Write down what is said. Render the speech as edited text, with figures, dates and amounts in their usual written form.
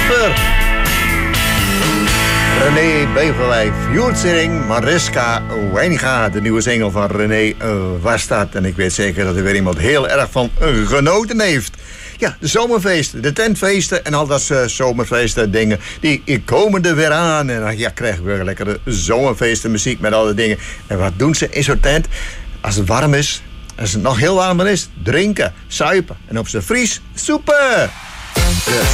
Super! René Beverwijk, featuring Mariska Wijnga. De nieuwe single van René was dat. En ik weet zeker dat er weer iemand heel erg van genoten heeft. Ja, de zomerfeesten, de tentfeesten en al dat zomerfeesten dingen, die komen er weer aan. En dan krijgen we weer lekkere zomerfeesten, muziek met alle dingen. En wat doen ze in zo'n tent? Als het warm is, als het nog heel warmer is, drinken, suipen. En op z'n Fries, soepen! Dus